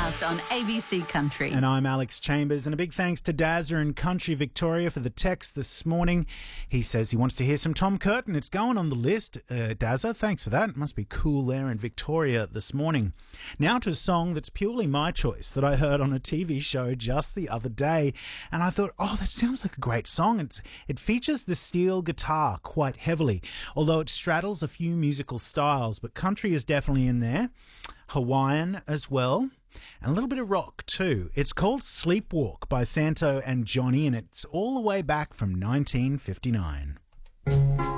podcast on ABC Country. And I'm Alex Chambers, and a big thanks to Dazza in Country Victoria for the text this morning. He says he wants to hear some Tom Curtin. It's going on the list. Dazza, thanks for that. It must be cool there in Victoria this morning. Now to a song that's purely my choice that I heard on a TV show just the other day, and I thought, oh, that sounds like a great song. It features the steel guitar quite heavily, although it straddles a few musical styles, but country is definitely in there. Hawaiian as well, and a little bit of rock too. It's called Sleepwalk by Santo and Johnny, and it's all the way back from 1959.